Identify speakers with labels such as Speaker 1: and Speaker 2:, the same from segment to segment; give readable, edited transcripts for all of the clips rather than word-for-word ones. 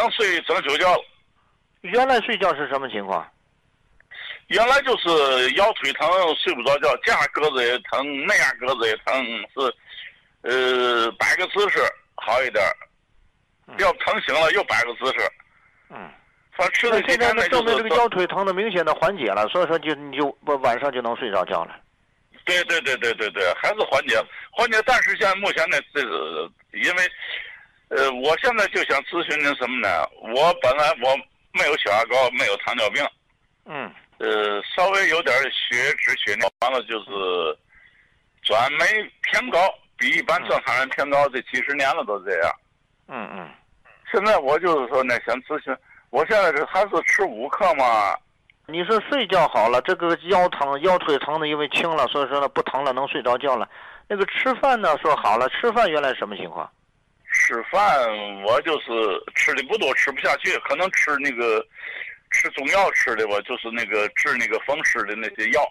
Speaker 1: 能睡整宿觉了。
Speaker 2: 原来睡觉是什么情况？
Speaker 1: 原来就是腰腿疼，睡不着觉，这样胳子也疼，那样胳子也疼，是摆个姿势好一点，要疼醒了又摆个姿势。反正吃了几天
Speaker 2: 呢，证明这个腰腿疼的明显的缓解了，所以说你就晚上就能睡着觉了。
Speaker 1: 对，还是缓解，但是现在目前呢，这个因为我现在就想咨询您什么呢？我本来我没有血压高，没有糖尿病，稍微有点血脂血尿，完了就是转酶偏高，比一般正常人偏高，这几十年了都这样。现在我就是说呢，想咨询，我现在还是吃5克嘛。
Speaker 2: 你说睡觉好了，这个腰腿疼的因为轻了，所以说呢不疼了，能睡着觉了。那个吃饭呢说好了，吃饭原来什么情况？
Speaker 1: 吃饭我就是吃的不多，吃不下去，可能吃中药吃的吧，就是那个治那个风湿的那些药。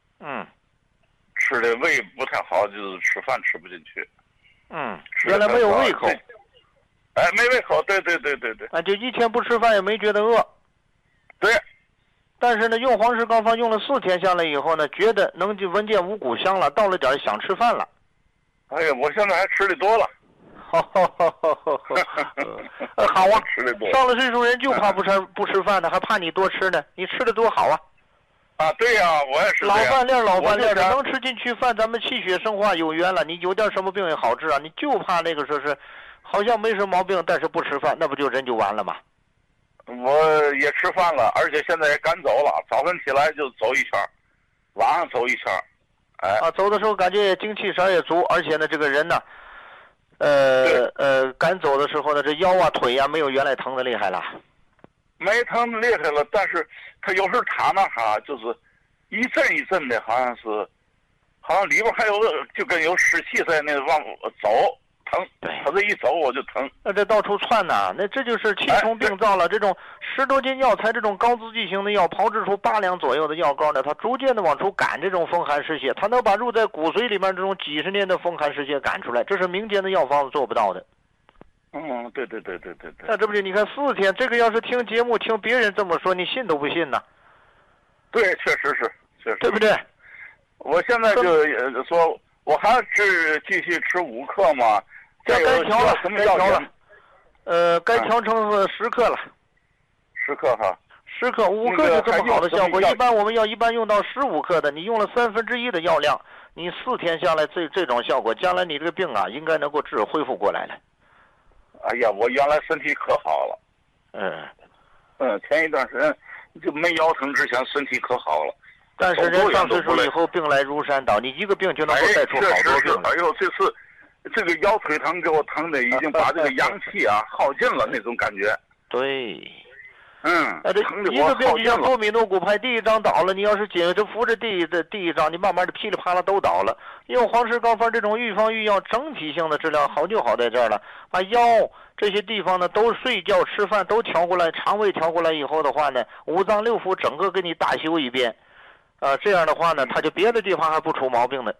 Speaker 1: 吃的胃不太好，就是吃饭吃不进去。
Speaker 2: 原来没有胃口。
Speaker 1: 没胃口，对。
Speaker 2: 就一天不吃饭也没觉得饿。
Speaker 1: 对。
Speaker 2: 但是呢，用黄石膏方用了4天下来以后呢，觉得能就闻见五谷香了，到了点想吃饭了。
Speaker 1: 哎呀，我现在还吃的多了。
Speaker 2: 好啊，
Speaker 1: 吃的多。
Speaker 2: 上了岁数人就怕不吃饭呢，还怕你多吃呢。你吃的多好啊。
Speaker 1: 对呀，我也是。
Speaker 2: 老饭粒的，能吃进去饭，咱们气血生化有缘了。你有点什么病也好治啊，你就怕那个说是，好像没什么毛病，但是不吃饭，那不就人就完了吗？
Speaker 1: 我也吃饭了，而且现在也敢走了，早晨起来就走一圈，晚上走一圈。
Speaker 2: 走的时候感觉精气神也足，而且呢，这个人呢，敢走的时候呢，这腰啊腿啊没有原来疼的厉害了。
Speaker 1: 没疼厉害了，但是他有时候躺那哈，就是一阵一阵的，好像里边还有就跟有湿气在那往走。疼，他这一走我就疼。
Speaker 2: 那这到处窜呐，那这就是气冲病灶了。这种10多斤药材，这种高刺激型的药，炮制出8两左右的药膏呢，它逐渐的往出赶这种风寒湿邪，它能把入在骨髓里面这种几十年的风寒湿邪赶出来，这是民间的药方子做不到的。
Speaker 1: 对。
Speaker 2: 那这不就你看4天，这个要是听节目听别人这么说，你信都不信呢？
Speaker 1: 对，确实是，
Speaker 2: 对不对？
Speaker 1: 我现在就说，我还是继续吃5克嘛。
Speaker 2: 该调了，该调成10克了。
Speaker 1: 10克哈。
Speaker 2: 10克，5克就这么好的效果。一般我们要用到15克的，你用了1/3的药量，你4天下来这种效果，将来你这个病啊，应该能够恢复过来了。
Speaker 1: 哎呀，我原来身体可好了。前一段时间就没腰疼之前身体可好了。
Speaker 2: 但是人上岁数以后病来如山倒，你一个病就能够带出好多病。
Speaker 1: 哎呦，这次这个腰腿疼给我疼的已经把这个阳气啊耗尽了那种感觉。
Speaker 2: 对。
Speaker 1: 这
Speaker 2: 一个病就像多米诺骨牌，第一张倒了，你要是紧着扶着第一张，你慢慢的噼里啪啦都倒了。用黄石膏方这种预防预药整体性的治疗，好就好在这儿了。把腰这些地方呢，都睡觉吃饭都调过来，肠胃调过来以后的话呢，5脏6腑整个给你大修一遍。这样的话呢，他就别的地方还不出毛病的。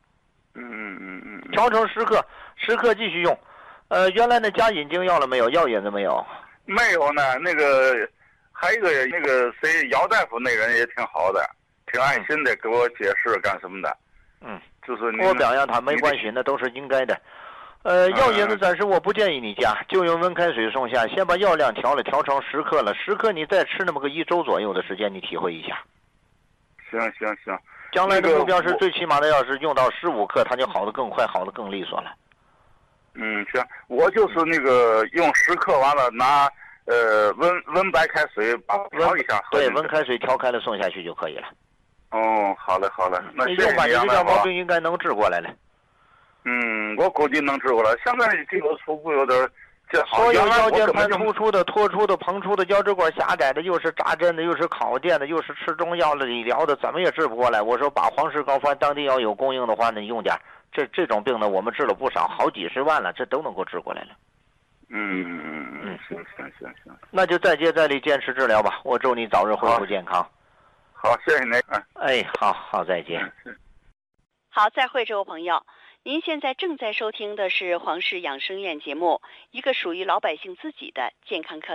Speaker 2: 调成10克，10克继续用。原来呢加引经药了没有？药引子没有？
Speaker 1: 没有呢。那个还有一个那个谁姚大夫那人也挺好的，挺爱心的，给我解释干什么的。就是
Speaker 2: 我表扬他没关系，那都是应该的。药引子暂时我不建议你加，就用温开水送下，先把药量调成10克了。10克你再吃那么个1周左右的时间，你体会一下。
Speaker 1: 行。
Speaker 2: 将来的目标是最起码的，要是用到15克，它就好得更快，好得更利索了。
Speaker 1: 行，我就是那个用10克完了拿温白开水把它调一下。
Speaker 2: 对，温开水调开了送下去就可以了。
Speaker 1: 好嘞。那
Speaker 2: 你就把你这个毛病应该能治过来了。
Speaker 1: 我估计能治过来。现在这个初步有点。
Speaker 2: 所有腰间盘突出的、脱出的、膨出的、腰椎管狭窄的，又是扎针的，又是烤电的，又是吃中药的、理疗的，怎么也治不过来。我说把黄石膏方当地要有供应的话呢，你用点。这种病呢，我们治了不少，好几十万了，这都能够治过来了。
Speaker 1: 行。
Speaker 2: 那就再接再厉，坚持治疗吧。我祝你早日恢复健康。
Speaker 1: 好，谢谢您。
Speaker 2: 好，再见。
Speaker 3: 好，再会，这位朋友。您现在正在收听的是黄氏养生院节目，一个属于老百姓自己的健康课堂。